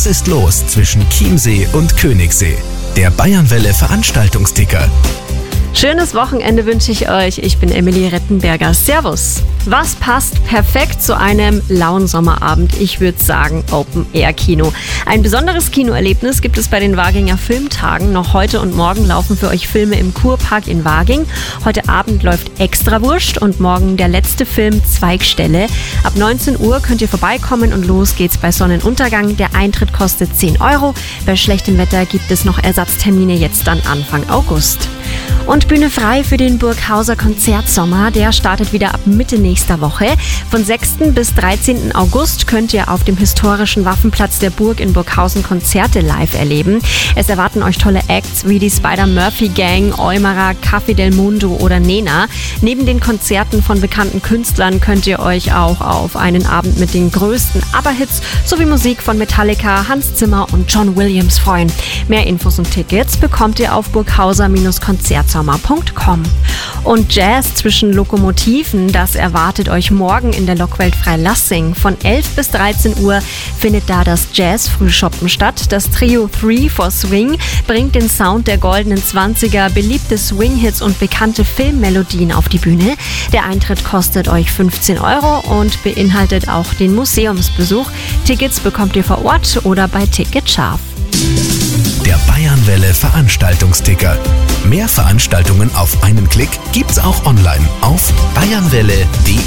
Was ist los zwischen Chiemsee und Königssee? Der Bayernwelle Veranstaltungsticker. Schönes Wochenende wünsche ich euch. Ich bin Emilie Rettenberger. Servus. Was passt perfekt zu einem lauen Sommerabend? Ich würde sagen Open-Air-Kino. Ein besonderes Kinoerlebnis gibt es bei den Waginger Filmtagen. Noch heute und morgen laufen für euch Filme im Kurpark in Waging. Heute Abend läuft Extrawurst und morgen der letzte Film Zweigstelle. Ab 19 Uhr könnt ihr vorbeikommen und los geht's bei Sonnenuntergang. Der Eintritt kostet 10 Euro. Bei schlechtem Wetter gibt es noch Ersatztermine jetzt dann Anfang August. Und Bühne frei für den Burghauser Konzertsommer. Der startet wieder ab Mitte nächster Woche. Von 6. bis 13. August könnt ihr auf dem historischen Waffenplatz der Burg in Burghausen Konzerte live erleben. Es erwarten euch tolle Acts wie die Spider-Murphy-Gang, Eumerer, Café del Mundo oder Nena. Neben den Konzerten von bekannten Künstlern könnt ihr euch auch auf einen Abend mit den größten ABBA-Hits sowie Musik von Metallica, Hans Zimmer und John Williams freuen. Mehr Infos und Tickets bekommt ihr auf burghauser-konzertsommer.com. Und Jazz zwischen Lokomotiven, das erwartet euch morgen in der Lokwelt Freilassing. Von 11 bis 13 Uhr findet da das Jazz-Frühschoppen statt. Das Trio 3 for Swing bringt den Sound der goldenen 20er, beliebte Swing-Hits und bekannte Filmmelodien auf die Bühne. Der Eintritt kostet euch 15 Euro und beinhaltet auch den Museumsbesuch. Tickets bekommt ihr vor Ort oder bei Ticketscharf. Der Bayernwelle Veranstaltungsticker. Mehr Veranstaltungen auf einen Klick gibt's auch online auf bayernwelle.de.